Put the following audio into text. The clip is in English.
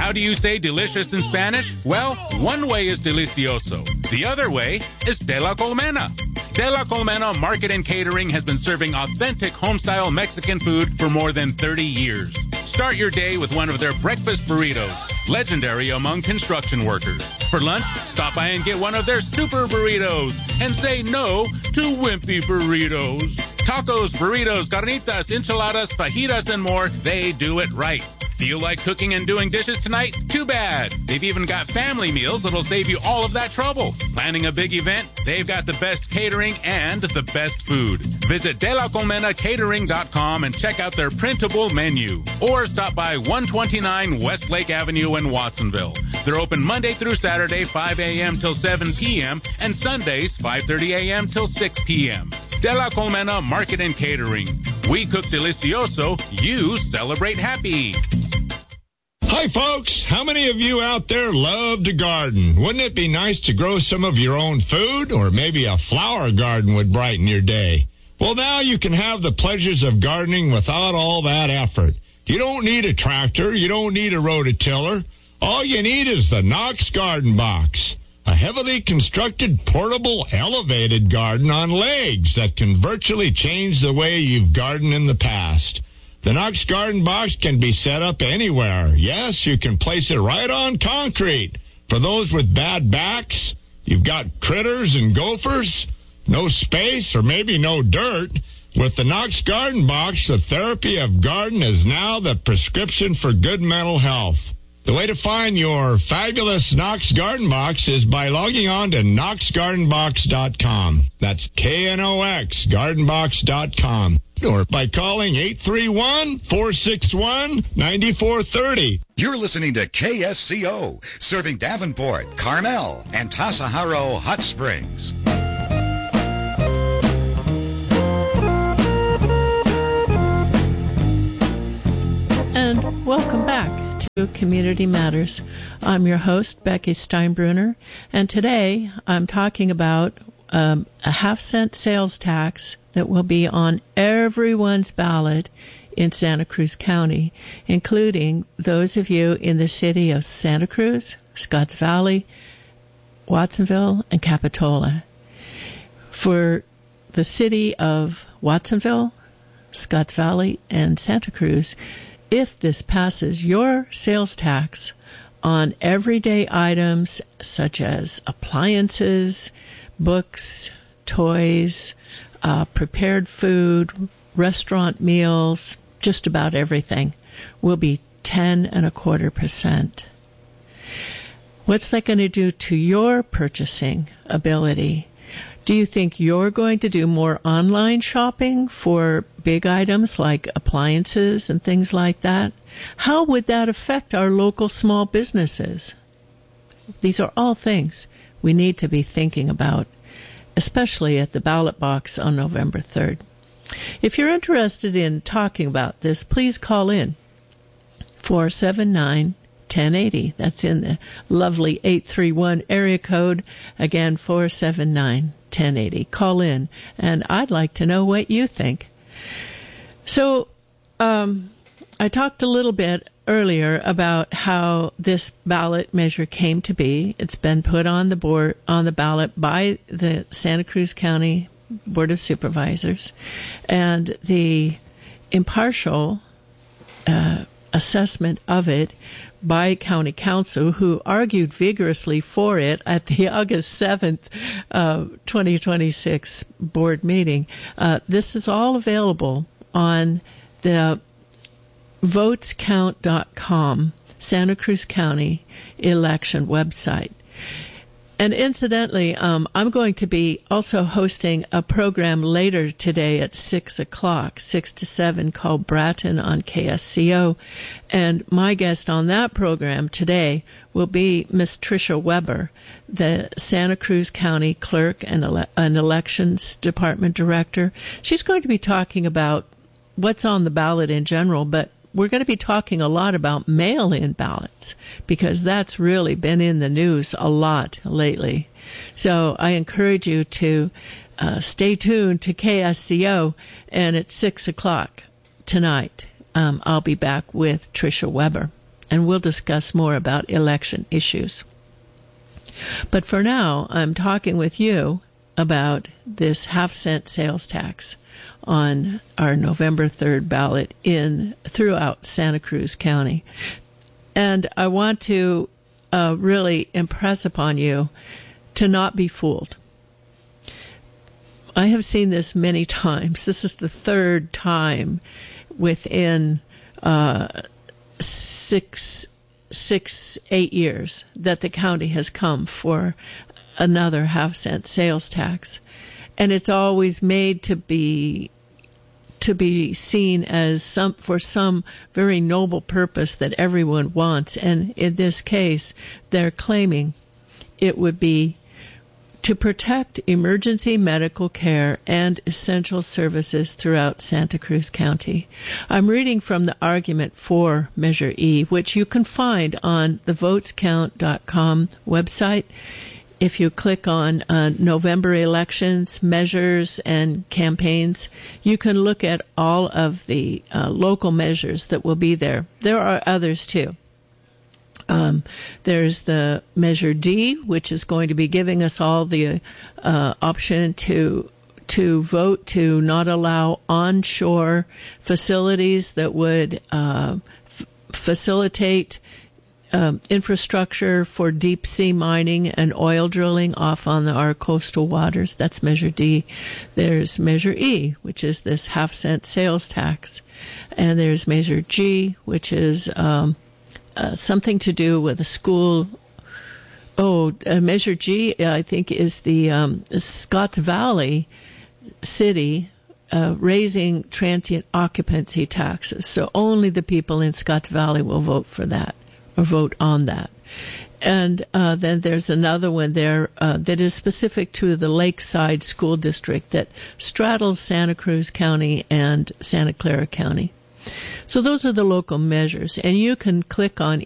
How do you say delicious in Spanish? Well, one way is delicioso. The other way is de la Colmena. De la Colmena Market and Catering has been serving authentic home-style Mexican food for more than 30 years. Start your day with one of their breakfast burritos, legendary among construction workers. For lunch, stop by and get one of their super burritos and say no to wimpy burritos. Tacos, burritos, carnitas, enchiladas, fajitas, and more, they do it right. Feel like cooking and doing dishes tonight? Too bad. They've even got family meals that'll save you all of that trouble. Planning a big event? They've got the best catering and the best food. Visit delacolmenacatering.com and check out their printable menu. Or stop by 129 Westlake Avenue in Watsonville. They're open Monday through Saturday, 5 a.m. till 7 p.m. and Sundays, 5:30 a.m. till 6 p.m. De la Colmena Market and Catering. We cook delicioso, you celebrate happy. Hi, folks. How many of you out there love to garden? Wouldn't it be nice to grow some of your own food? Or maybe a flower garden would brighten your day. Well, now you can have the pleasures of gardening without all that effort. You don't need a tractor. You don't need a rototiller. All you need is the Knox Garden Box, a heavily constructed, portable, elevated garden on legs that can virtually change the way you've gardened in the past. The Knox Garden Box can be set up anywhere. Yes, you can place it right on concrete. For those with bad backs, you've got critters and gophers, no space, or maybe no dirt. With the Knox Garden Box, the therapy of garden is now the prescription for good mental health. The way to find your fabulous Knox Garden Box is by logging on to knoxgardenbox.com. That's Knox, gardenbox.com. Or by calling 831-461-9430. You're listening to KSCO, serving Davenport, Carmel, and Tasajaro Hot Springs. And welcome back to Community Matters. I'm your host, Becky Steinbruner, and today I'm talking about a half-cent sales tax that will be on everyone's ballot in Santa Cruz County, including those of you in the city of Santa Cruz, Scotts Valley, Watsonville, and Capitola. For the city of Watsonville, Scotts Valley, and Santa Cruz, if this passes, your sales tax on everyday items such as appliances, books, toys, prepared food, restaurant meals, just about everything, will be 10.25%. What's that going to do to your purchasing ability? Do you think you're going to do more online shopping for big items like appliances and things like that? How would that affect our local small businesses? These are all things we need to be thinking about, especially at the ballot box on November 3rd. If you're interested in talking about this, please call in 479-1080. That's in the lovely 831 area code. Again, 479-1080. Call in, and I'd like to know what you think. So, I talked a little bit earlier about how this ballot measure came to be. It's been put on the ballot by the Santa Cruz County Board of Supervisors, and the impartial assessment of it by County Council, who argued vigorously for it at the August 7th, 2026 board meeting. This is all available on the votescount.com, Santa Cruz County election website. And incidentally, I'm going to be also hosting a program later today at 6 o'clock, 6 to 7, called Bratton on KSCO. And my guest on that program today will be Miss Tricia Weber, the Santa Cruz County Clerk and an Elections Department Director. She's going to be talking about what's on the ballot in general, but we're going to be talking a lot about mail-in ballots because that's really been in the news a lot lately. So I encourage you to stay tuned to KSCO, and at 6 o'clock tonight, I'll be back with Tricia Weber. and we'll discuss more about election issues. But for now, I'm talking with you about this half-cent sales tax on our November 3rd ballot throughout Santa Cruz County. And I want to really impress upon you to not be fooled. I have seen this many times. This is the third time within 8 years that the county has come for another half-cent sales tax. And it's always made to be seen as for some very noble purpose that everyone wants. And in this case, they're claiming it would be to protect emergency medical care and essential services throughout Santa Cruz County. I'm reading from the argument for Measure E, which you can find on the votescount.com website. If you click on November elections, measures, and campaigns, you can look at all of the local measures that will be there. There are others, too. There's the Measure D, which is going to be giving us all the option to vote to not allow onshore facilities that would facilitate infrastructure for deep sea mining and oil drilling off on our coastal waters. That's Measure D. There's Measure E, which is this half-cent sales tax. And there's Measure G, which is something to do with a school. Measure G, I think, is the Scotts Valley city raising transient occupancy taxes. So only the people in Scotts Valley will vote for that or vote on that. And then there's another one there that is specific to the Lakeside School District that straddles Santa Cruz County and Santa Clara County. So those are the local measures, and you can click on